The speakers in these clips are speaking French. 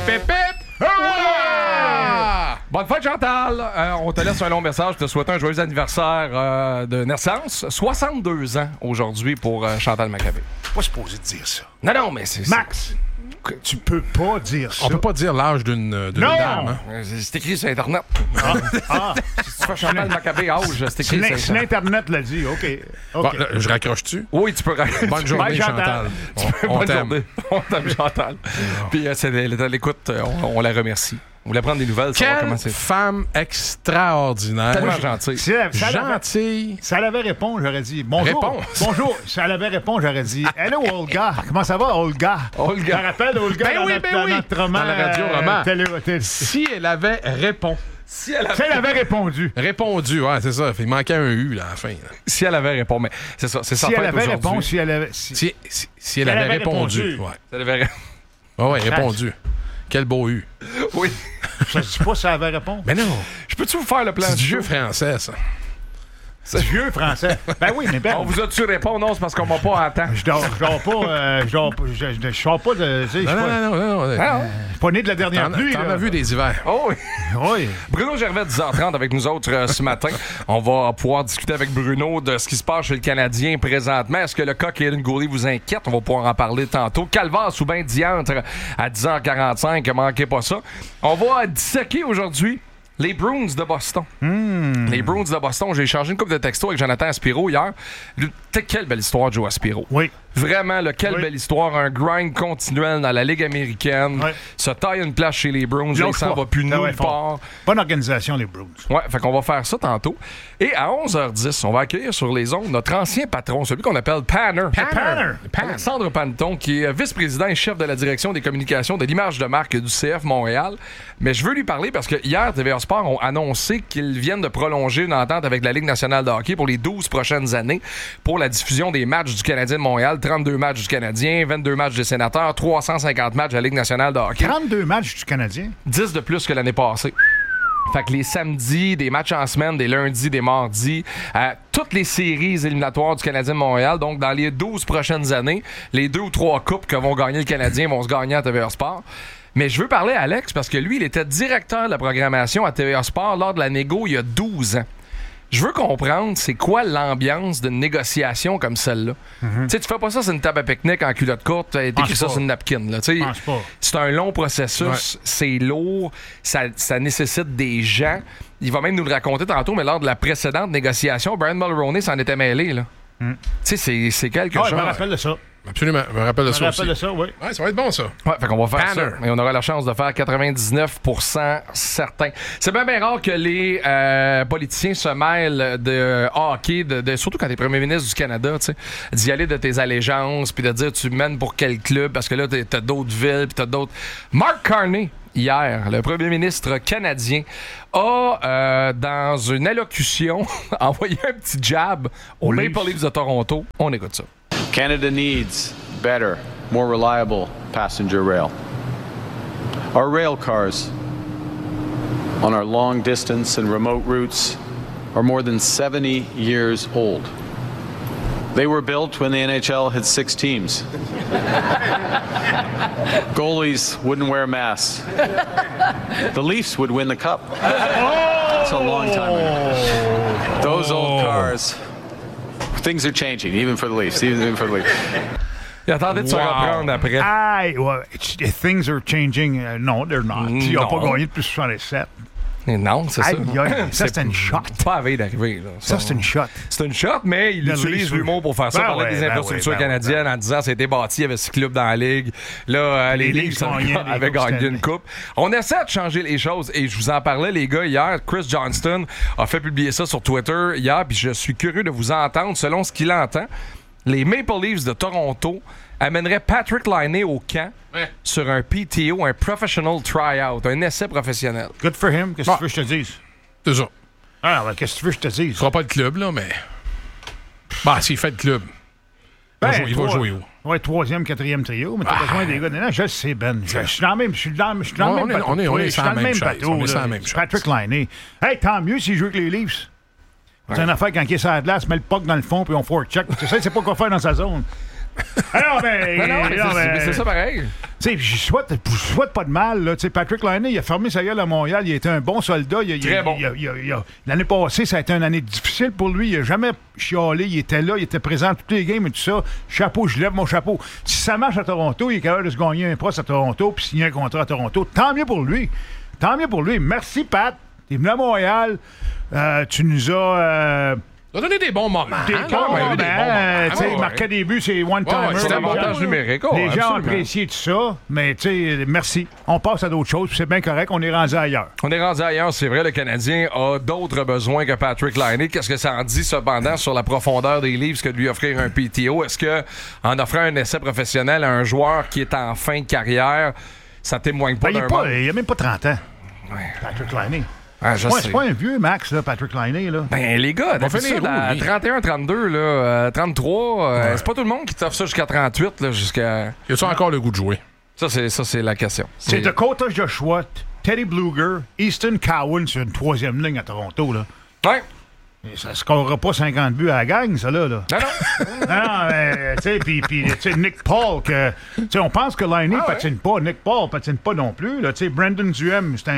hip, hip. Bonne fête, Chantal! On te laisse un long message. Je te souhaite un joyeux anniversaire de naissance. 62 ans aujourd'hui pour Chantal Maccabé. Pas supposé te dire ça. Non, mais c'est... Max, tu peux pas dire ça. On peut pas dire l'âge d'une dame. Hein? C'est écrit sur Internet. Si tu fais Chantal Maccabé âge, c'est écrit sur Si Internet. l'Internet l'a dit, OK. Bon, là, je raccroche-tu? Oui, tu peux raconter. Bonne journée, Bye, Chantal. On Bonne t'aime. journée. On t'aime, Chantal. Puis, c'est l'écoute, on la remercie. On voulait prendre des nouvelles, savoir comment Quelle c'est. femme extraordinaire. Tellement gentille. Si elle Gentille. elle avait répondu, j'aurais dit bonjour. Réponse. Bonjour. Si elle avait répondu, j'aurais dit hello, Olga. Comment ça va, Olga? Olga. Je me rappelle, Olga, Ben dans oui, notre, ben dans oui. notre roman. Dans la radio-roman. Si Si elle avait répondu. elle avait répondu. Répondu, ouais, c'est ça. Il manquait un U là, à la fin. Là. Si elle avait répondu, mais c'est ça, c'est sa Si fête elle avait aujourd'hui. répondu, si elle avait... Si elle avait répondu. répondu. Ouais. Si elle avait Ouais, répondu. Quel beau U. Oui. Je ne dis pas si elle avait répondu. Mais non, Je peux-tu vous faire le plan c'est du show? vieux français, ça. C'est vieux français. Ben oui, mais ben... On vous a-tu répondu? Non, c'est parce qu'on m'a pas à temps. Je dors pas... je sors pas de... Tu sais, je suis pas- Non. Ah, je suis pas né de la dernière pluie. T'en là. as vu des hivers. oh oui. Oui. Bruno Gervais, 10h30 avec nous autres ce matin. On va pouvoir discuter avec Bruno de ce qui se passe chez le Canadien présentement. Est-ce que le cas Kaden Goulet vous inquiète? On va pouvoir en parler tantôt. Calvaire sous bain diantre à 10h45. Manquez pas ça. On va disséquer aujourd'hui les Bruins de Boston. Les Bruins de Boston. J'ai échangé une couple de textos avec Jonathan Aspiro hier. Quelle belle histoire, Joe Aspiro. Oui. Vraiment, quelle Oui. belle histoire. Un grind continuel dans la Ligue américaine. Oui. Se taille une place chez les Bruins. Là, il s'en va plus nulle part. Bonne organisation, les Bruins. Ouais, fait qu'on va faire ça tantôt. Et à 11h10, on va accueillir sur les ondes notre ancien patron, celui qu'on appelle Panner. Panner. Alexandre Panton, qui est vice-président et chef de la direction des communications de l'image de marque du CF Montréal. Mais je veux lui parler parce que hier, TVA Sport ont annoncé qu'ils viennent de prolonger une entente avec la Ligue nationale de hockey pour les 12 prochaines années pour la diffusion des matchs du Canadien de Montréal, 32 matchs du Canadien, 22 matchs des Sénateurs, 350 matchs de la Ligue nationale de hockey. 32 matchs du Canadien. 10 de plus que l'année passée. Fait que les samedis, des matchs en semaine, des lundis, des mardis, toutes les séries éliminatoires du Canadien de Montréal, donc dans les 12 prochaines années, les 2 ou 3 coupes que vont gagner le Canadien vont se gagner à TVA Sport. Mais je veux parler à Alex parce que lui, il était directeur de la programmation à TVA Sport lors de la négo il y a 12 ans. Je veux comprendre c'est quoi l'ambiance d'une négociation comme celle-là. Tu sais, tu fais pas ça sur une table à pique-nique en culotte courte, t'écris ça pas. sur une napkin. Là, tu sais. Pense pas. C'est un long processus, c'est lourd, ça nécessite des gens. Il va même nous le raconter tantôt, mais lors de la précédente négociation, Brian Mulroney s'en était mêlé. Là. Tu sais, c'est quelque Ah, chose. je me rappelle de ça. Absolument. Je me rappelle de Je ça me aussi. rappelle de ça, oui. Ouais, ça va être bon, ça. Ouais, fait qu'on va faire Banner. ça. Et on aura la chance de faire 99% certain. C'est bien rare que les politiciens se mêlent de hockey, surtout quand t'es premier ministre du Canada, tu sais, d'y aller de tes allégeances, puis de dire tu mènes pour quel club, parce que là, t'as d'autres villes, puis t'as d'autres... Mark Carney, hier, le premier ministre canadien, a, dans une allocution, envoyé un petit jab aux Maple Leafs de Toronto. On écoute ça. Canada needs better, more reliable passenger rail. Our rail cars on our long distance and remote routes are more than 70 years old. They were built when the NHL had 6 teams. Goalies wouldn't wear masks. The Leafs would win the cup. That's a long time ago. Those old cars, things are changing, even for the Leafs, even for the Leafs. Il attendait de se reprendre après. Aïe, ouais. Things are changing. Non, they're not. Ils n'ont pas gagné depuis 67. Non, c'est ça. Aïe, aïe, ça, c'est une shot. Pas à veille d'arriver. Là. Ça, c'est une shot. C'est une shot, mais il Le utilise Leafs, l'humour pour faire ça. ben Il parlait ouais, des ben infrastructures ouais, ben canadiennes en disant ça a été bâti, il y avait 6 clubs dans la ligue. Là, les Leafs avaient gagné une coupe. On essaie de changer les choses et je vous en parlais, les gars, hier. Chris Johnston a fait publier ça sur Twitter hier, puis je suis curieux de vous entendre selon ce qu'il entend. Les Maple Leafs de Toronto amèneraient Patrick Laine au camp sur un PTO, un Professional Tryout, un essai professionnel. Good for him. Qu'est-ce que tu veux que je te dise? C'est ça. Ah, ben, qu'est-ce que tu veux que je te dise? Il fera pas le club, là, mais... Bah, s'il fait le club, il va jouer où? Ouais, 3e, 4e trio, mais t'as besoin des gars. Non, je le sais, Ben. Je suis dans le même, je suis dans le même bateau. on est Je suis sur dans la le même même chose. bateau. On est sur là. la même chose. Patrick Laine. Hey, tant mieux s'il joue avec les Leafs. C'est une affaire quand il est sur la glace, met le puck dans le fond puis on forecheck. Tu sais, c'est pas quoi faire dans sa zone. Alors, ben, Non, mais c'est ça pareil. Tu sais, je souhaite pas de mal. Là. Patrick Laine, il a fermé sa gueule à Montréal. Il a été un bon soldat. Très bon. L'année passée, ça a été une année difficile pour lui. Il n'a jamais chialé. Il était là. Il était présent à toutes les games et tout ça. Chapeau, je lève mon chapeau. Si ça marche à Toronto, il est capable de se gagner un poste à Toronto puis signer un contrat à Toronto. Tant mieux pour lui. Tant mieux pour lui. Merci, Pat. T'es venu à Montréal. Tu nous as... Ça a donné des bons moments. Marquer des buts, c'est one-timer. C'est l'avantage numérique. Les gens ont apprécié tout ça, mais merci. On passe à d'autres choses, c'est bien correct, on est rendu ailleurs. On est rendu ailleurs, c'est vrai, le Canadien a d'autres besoins que Patrick Laine. Qu'est-ce que ça en dit, cependant, sur la profondeur des livres que de lui offrir un PTO? Est-ce que en offrant un essai professionnel à un joueur qui est en fin de carrière, ça témoigne pas d'un manque? Il a même pas 30 ans, Patrick Laine. Ah, c'est pas un vieux Max, là, Patrick Laine. Là. Ben, les gars, d'habitude, à 31, 32, là, 33, c'est pas tout le monde qui t'offre ça jusqu'à 38, là, jusqu'à... Y a-tu encore le goût de jouer? Ça, c'est la question. C'est Dakota Joshua, Teddy Bluger, Easton Cowan sur une troisième ligne à Toronto, là. Ouais. Et ça scorera pas 50 buts à la gang, ça, là. Non. Non, mais, tu sais, puis Nick Paul, on pense que Laine patine pas. Nick Paul patine pas non plus, là. Tu sais, Brandon Duhem, c'est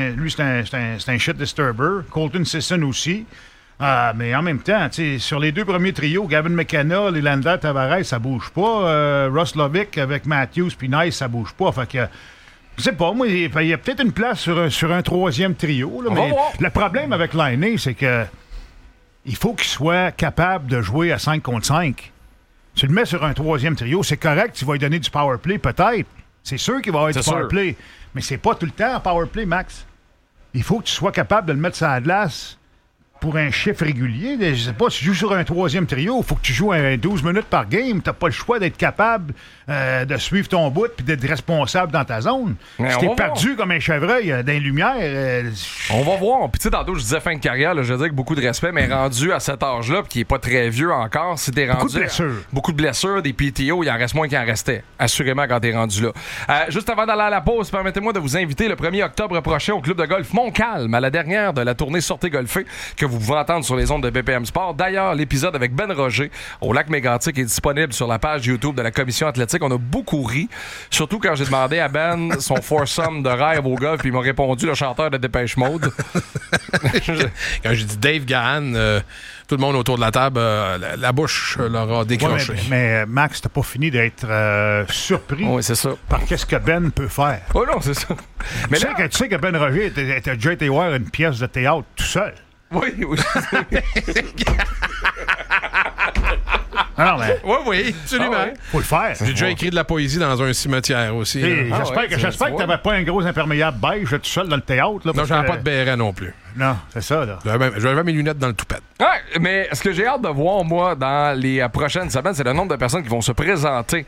un shit disturber. Colton Sisson aussi. Mais en même temps, tu sais, sur les deux premiers trios, Gavin McKenna, Nylander, Tavares, ça bouge pas. Ross Lovick avec Matthews puis Nice, ça bouge pas. Fait que... Je sais pas, moi, il y a peut-être une place sur un troisième trio, là, mais le problème avec Laine, c'est que il faut qu'il soit capable de jouer à 5 contre 5. Tu le mets sur un troisième trio, c'est correct, tu vas lui donner du power play, peut-être. C'est sûr qu'il va avoir du power play, mais c'est pas tout le temps un power play, Max. Il faut que tu sois capable de le mettre sur la glace pour un chiffre régulier. Je sais pas, si tu joues sur un troisième trio, il faut que tu joues 12 minutes par game. T'as pas le choix d'être capable de suivre ton bout puis d'être responsable dans ta zone. Mais si t'es perdu comme un chevreuil dans les lumières... On va voir. Puis tu sais, tantôt, je disais fin de carrière, là, je veux dire que beaucoup de respect, mais rendu à cet âge-là, puis qui est pas très vieux encore, si t'es rendu... Beaucoup de blessures. Beaucoup de blessures, des PTO, il en reste moins qu'il en restait, assurément, quand t'es rendu là. Juste avant d'aller à la pause, permettez-moi de vous inviter le 1er octobre prochain au club de golf Montcalm, à la dernière de la tournée Sortez golfer, que vous pouvez entendre sur les ondes de BPM Sport. D'ailleurs, l'épisode avec Ben Roger au lac Mégantic est disponible sur la page YouTube de la Commission athlétique. On a beaucoup ri, surtout quand j'ai demandé à Ben son foursome de rêve au golf, puis il m'a répondu le chanteur de Dépêche Mode. Quand j'ai dit Dave Gahan, tout le monde autour de la table, la bouche leur a décroché. Ouais, mais Max, t'as pas fini d'être surpris c'est ça. par qu'est-ce que Ben peut faire. Oh non, c'est ça. Mais tu sais que Ben Roger était déjà été voir une pièce de théâtre tout seul. Oui. Non, mais... Oui, absolument. Faut le faire. J'ai déjà écrit de la poésie dans un cimetière aussi. J'espère que t'avais pas un gros imperméable beige tout seul dans le théâtre. Là, non, j'avais pas de béret non plus. Non, c'est ça, là. J'avais mes lunettes dans le toupette. Ouais, mais ce que j'ai hâte de voir, moi, dans les prochaines semaines, c'est le nombre de personnes qui vont se présenter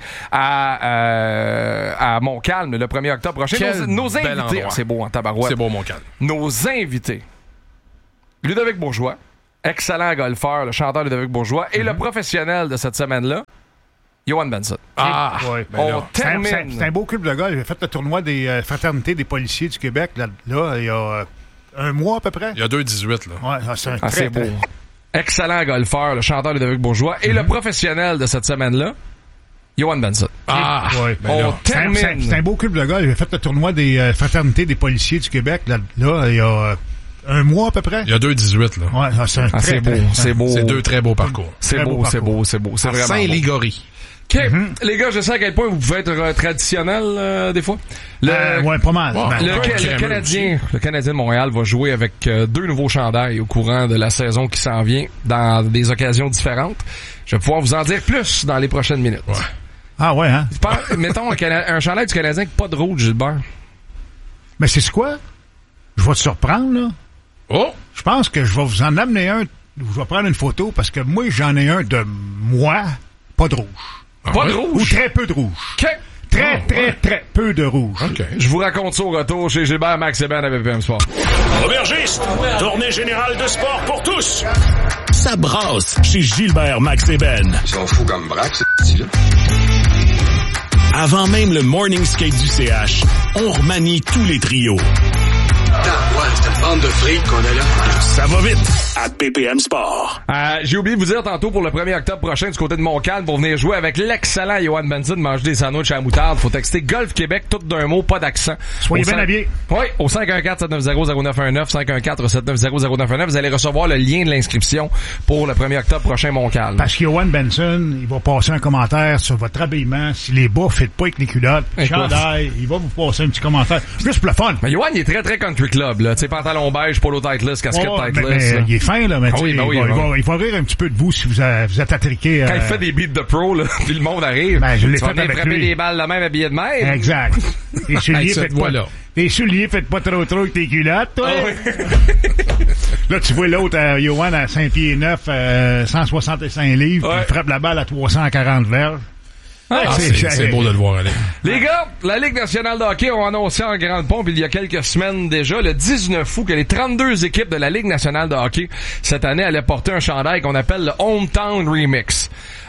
à Montcalm le 1er octobre prochain. Nos invités... C'est beau en tabarouette. C'est beau, Montcalm. Nos invités. Ludovic Bourgeois, excellent golfeur, le chanteur Ludovic Bourgeois, et le professionnel de cette semaine-là, Johan Benson. Ouais. On termine. C'est un beau club de golf. J'ai fait le tournoi des fraternités des policiers du Québec, là il y a un mois à peu près. Il y a 2-18, là. Ouais, c'est très beau. Excellent golfeur, le chanteur Ludovic Bourgeois, et le professionnel de cette semaine-là, Johan Benson. On termine. C'est un beau club de golf. J'ai fait le tournoi des fraternités des policiers du Québec, là il y a un mois à peu près. Il y a 2-18, là. Ouais, c'est beau. C'est beau. C'est deux très beaux parcours. C'est beau. C'est vraiment Saint-Ligory. OK. Les gars, je sais à quel point vous pouvez être traditionnel des fois. Pas mal. Le Canadien de Montréal va jouer avec 2 nouveaux chandails au courant de la saison qui s'en vient dans des occasions différentes. Je vais pouvoir vous en dire plus dans les prochaines minutes. Ouais. Ah ouais, hein? Mettons un chandail du Canadien avec pas de rouge, Gilbert. Mais c'est quoi? Je vais te surprendre, là. Oh! Je pense que je vais vous en amener un. Je vais prendre une photo parce que moi, j'en ai un de moi, pas de rouge. Pas de rouge? Ou très peu de rouge. OK. Très peu de rouge. OK. Je vous raconte ça au retour chez Gilbert, Max et Ben à BPM Sport. Aubergiste, tournée générale de sport pour tous. Ça brasse chez Gilbert, Max et Ben. Ils sont fous comme braque, là. Avant même le morning skate du CH, on remanie tous les trios. Ouais, bande de frics qu'on a là. Ça va vite à BPM Sport. J'ai oublié de vous dire tantôt pour le 1er octobre prochain du côté de Montcalm pour venir jouer avec l'excellent Johan Benson, manger des sandwichs à la moutarde. Faut texter Golf Québec, tout d'un mot, pas d'accent. Soyez bien habillés. Oui, au 514-790-0919, 514-790-0919. Vous allez recevoir le lien de l'inscription pour le 1er octobre prochain Montcalm. Parce que Johan Benson, il va passer un commentaire sur votre habillement. Si les bas ne fit pas avec les culottes, chandail, il va vous passer un petit commentaire. Juste pour le fun. Mais Johan, il est très, très country club, là. Tu sais, pantalon beige, polo titeless, casquette titeless. Mais il est fin, là. Mais il va rire un petit peu de vous si vous êtes attriqué. Quand il fait des beats de pro, là, puis le monde arrive. Ben, je l'ai fait avec frapper lui. des balles de même habillé de même. Exact. Les souliers, faites pas trop avec tes culottes, toi. Oh, oui. Là, tu vois l'autre, Johan, à 5 pieds 9, 165 livres, Ouais. il frappe la balle à 340 verges. C'est beau de le voir aller. Les gars, la Ligue nationale de hockey ont annoncé en grande pompe il y a quelques semaines déjà, le 19 août, que les 32 équipes de la Ligue nationale de hockey cette année allaient porter un chandail qu'on appelle le Hometown Remix.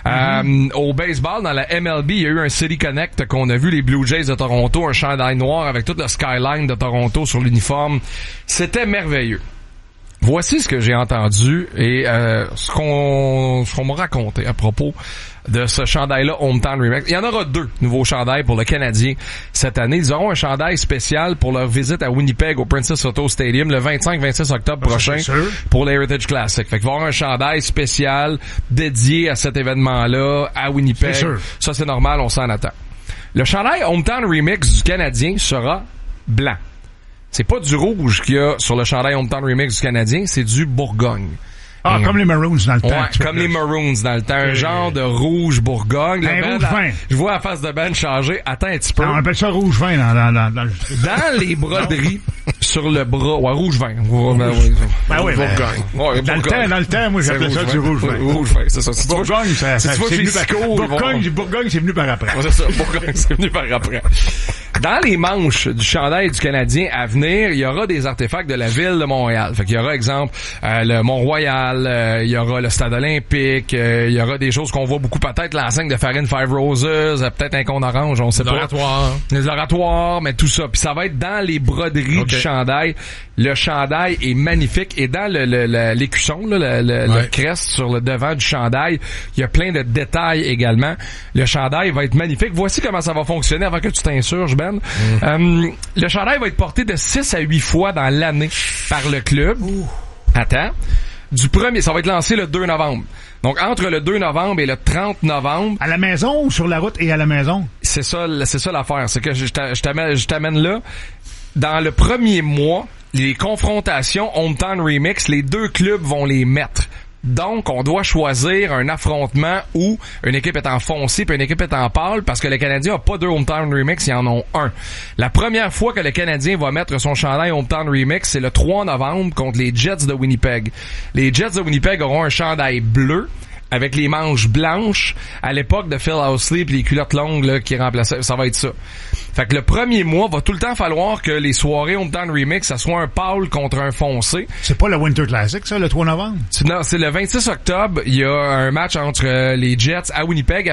Au baseball, dans la MLB, il y a eu un City Connect qu'on a vu, les Blue Jays de Toronto, un chandail noir avec toute le skyline de Toronto sur l'uniforme. C'était merveilleux. Voici ce que j'ai entendu et ce qu'on m'a raconté à propos de ce chandail-là Hometown Remix. Il y en aura 2 nouveaux chandails pour le Canadien cette année. Ils auront un chandail spécial pour leur visite à Winnipeg au Princess Auto Stadium le 25-26 octobre prochain pour l'Heritage Classic. Fait qu'il va y avoir un chandail spécial dédié à cet événement-là à Winnipeg. Ça, c'est normal, on s'en attend. Le chandail Hometown Remix du Canadien sera blanc. C'est pas du rouge qu'il y a sur le chandail Hometown Remix du Canadien, c'est du Bourgogne. Ah, comme les Maroons dans le temps. Ouais, comme les Maroons dans le temps. Un genre de rouge Bourgogne. Un rouge vin. Je vois la face de Ben changer. Attends un petit peu. On appelle ça rouge vin dans les broderies sur le bras. Ouais, rouge vin. Ben oui, Bourgogne. Ouais, dans le temps, moi, j'appelais ça du rouge vin. Rouge vin, c'est ça. Bourgogne, Bourgogne, c'est venu par après. Ouais, c'est ça. Bourgogne, c'est venu par après. Dans les manches du chandail du Canadien à venir, il y aura des artefacts de la ville de Montréal. Fait qu'il y aura, exemple, le Mont-Royal, il y aura le Stade olympique, il y aura des choses qu'on voit beaucoup, peut-être l'enseigne de Farine Five Roses, peut-être un cône orange, on sait pas. Les oratoires, mais tout ça. Puis ça va être dans les broderies du chandail. Le chandail est magnifique. Et dans l'écusson, le crest sur le devant du chandail, il y a plein de détails également. Le chandail va être magnifique. Voici comment ça va fonctionner avant que tu t'insurges, Ben. Le chandail va être porté de 6 à 8 fois dans l'année par le club. Attends. Ça va être lancé le 2 novembre. Donc, entre le 2 novembre et le 30 novembre... À la maison ou sur la route et à la maison? C'est ça l'affaire. C'est que je t'amène là. Dans le premier mois, les confrontations Hometown Remix, les 2 clubs vont les mettre. Donc, on doit choisir un affrontement où une équipe est en foncé puis une équipe est en pâle parce que le Canadien n'a pas 2 Hometown Remix, ils en ont un. La première fois que le Canadien va mettre son chandail Hometown Remix, c'est le 3 novembre contre les Jets de Winnipeg. Les Jets de Winnipeg auront un chandail bleu avec les manches blanches à l'époque de Phil Housley puis les culottes longues là, qui remplaçaient. Ça va être ça. Fait que le premier mois, va tout le temps falloir que les soirées Hometown Remix, ça soit un pâle contre un foncé. C'est pas le Winter Classic, ça, le 3 novembre? Non, c'est le 26 octobre. Il y a un match entre les Jets à Winnipeg